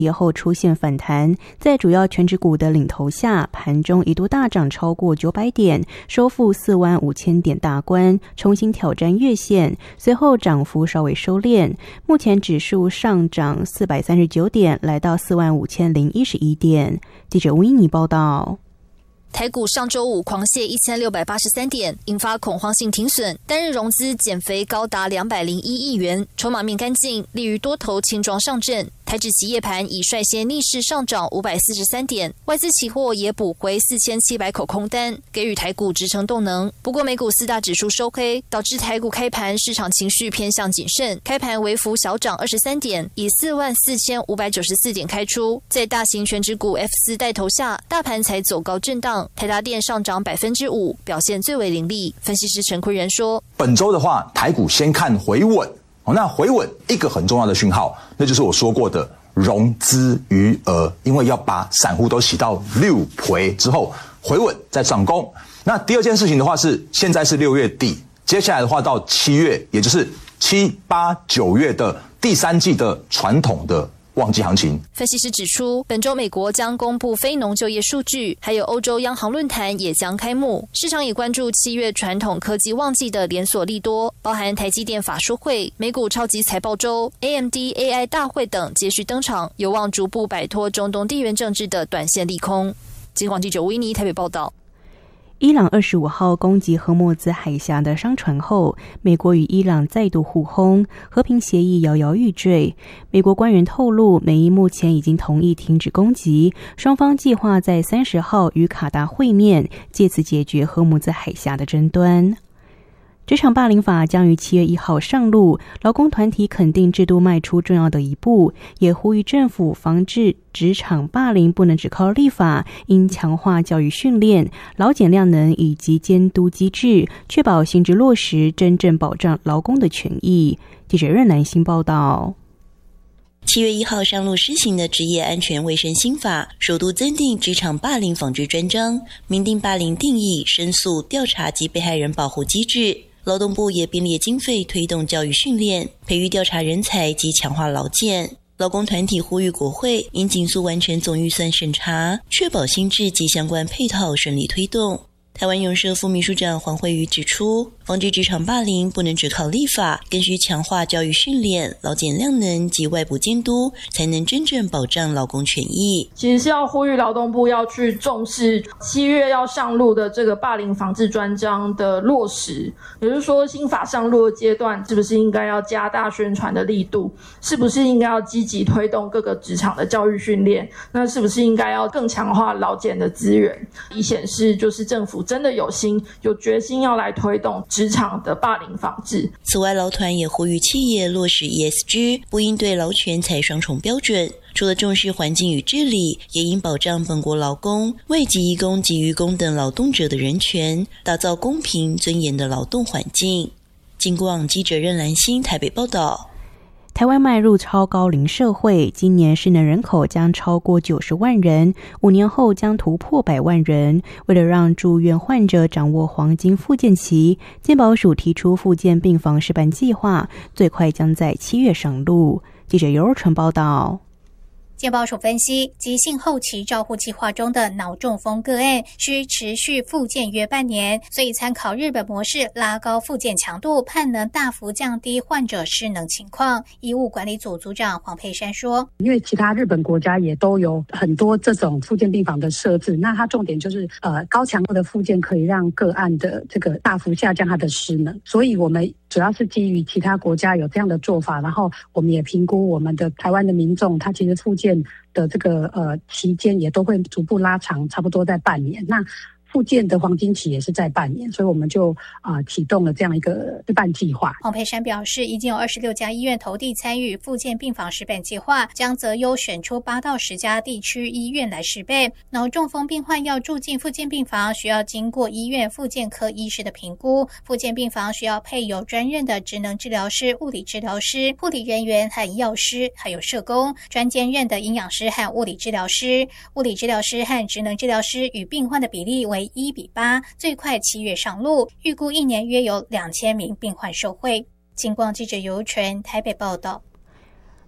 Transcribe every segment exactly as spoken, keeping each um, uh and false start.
夜后出现反弹，在主要权值股的领头下，盘中一度大涨超过九百点，收复四万五千点大关，重新挑战月线，随后涨幅稍微收敛，目前指数上涨四百三十九点，来到四万五千零一十一点。记者吴依妮报道。 台股上周五狂泻一千六百八十三点，引发恐慌性停损，单日融资减肥高达两百零一亿元，筹码面干净，利于多头轻装上阵。台指期夜盘已率先逆势上涨五百四十三点，外资期货也补回四千七百口空单，给予台股支撑动能。不过美股四大指数收黑，导致台股开盘市场情绪偏向谨慎，开盘微幅小涨二十三点，以四万四千五百九十四点开出。在大型权值股 F 四 带头下，大盘才走高震荡，台达电上涨百分之五，表现最为凌厉。分析师陈坤仁说， 本周的话，台股先看回稳。哦，那回稳一个很重要的讯号，那就是我说过的融资余额，因为要把散户都洗到六倍之后回稳再上攻。那第二件事情的话是，现在是六月底，接下来的话到七月，也就是七八九月的第三季的传统的旺季行情。 分析师指出，本周美国将公布非农就业数据，还有欧洲央行论坛也将开幕，市场也关注七月传统科技旺季的连锁利多，包含台积电法说会、美股超级财报周、A M D A I 大会等接续登场，有望逐步摆脱中东地缘政治的短线利空。金广记者维尼台北报道。 伊朗二十五号攻击荷默兹海峡的商船后，美国与伊朗再度互轰，和平协议摇摇欲坠。美国官员透露，美伊目前已经同意停止攻击，双方计划在三十号与卡达会面，借此解决荷默兹海峡的争端。职场霸凌法将于七月一号上路，劳工团体肯定制度迈出重要的一步，也呼吁政府防治职场霸凌不能只靠立法，应强化教育训练、劳检量能以及监督机制，确保新制落实，真正保障劳工的权益。记者任南星报道。 七月一号上路施行的职业安全卫生新法，首度增订职场霸凌防治专章，明定霸凌定义、申诉、调查及被害人保护机制。劳动部也编列经费推动教育训练，培育调查人才及强化劳检。劳工团体呼吁国会应尽速完成总预算审查，确保新制及相关配套顺利推动。台湾永社副秘书长黄惠瑜指出，防治职场霸凌不能只靠立法，更需强化教育训练、劳检量能及外部监督，才能真正保障劳工权益。 其实是要呼吁劳动部要去重视七月要上路的这个霸凌防治专章的落实，也就是说新法上路的阶段，是不是应该要加大宣传的力度，是不是应该要积极推动各个职场的教育训练，那是不是应该要更强化劳检的资源，以显示就是政府真的有心有决心要来推动职场的霸凌防治。 此外，劳团也呼吁企业落实 E S G， 不应对劳权采双重标准，除了重视环境与治理，也应保障本国劳工、外籍移工及渔工等劳动者的人权，打造公平尊严的劳动环境。金广记者任兰心台北报道。 台湾迈入超高龄社会，今年失能人口将超过九十万人，五年后将突破百万人。为了让住院患者掌握黄金复健期，健保署提出复健病房示范计划，最快将在七月上路。记者尤若纯报道。 健保署分析，急性后期照护计划中的脑中风个案需持续复健约半年，所以参考日本模式，拉高复健强度，盼能大幅降低患者失能情况。医务管理组组长黄佩珊说， 因为其他日本国家也都有很多这种复健病房的设置，那它重点就是呃高强度的复健可以让个案的这个大幅下降它的失能，所以我们主要是基于其他国家有这样的做法，然后我们也评估我们的台湾的民众，他其实复健的这个呃期间也都会逐步拉长，差不多在半年。那复健的黄金期也是在半年，所以我们就啊、呃、启动了这样一个示范计划。 黄佩珊表示，已经有二十六家医院投递参与复健病房示范计划，将择优选出八到十家地区医院来示范。脑中风病患要住进复健病房，需要经过医院复健科医师的评估。复健病房需要配有专任的职能治疗师、物理治疗师、护理人员和药师，还有社工、专兼任的营养师和物理治疗师。物理治疗师和职能治疗师与病患的比例为一比八，最快七月上路，预估一年约有两千名病患受惠。金光记者尤纯台北报道。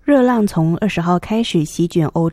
热浪从二十号开始席卷欧